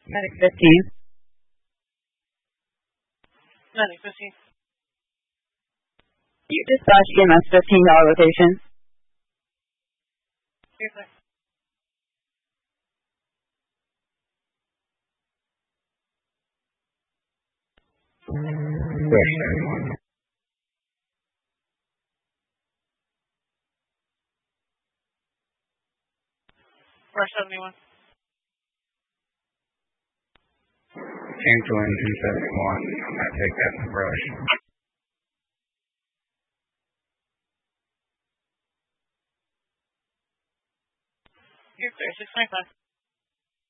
Medic 15. Medic 15. You dispatch EMS 15 rotation. Here, sir. Rush 71. Team to engine 71. I take that to brush. Here, sir. 625.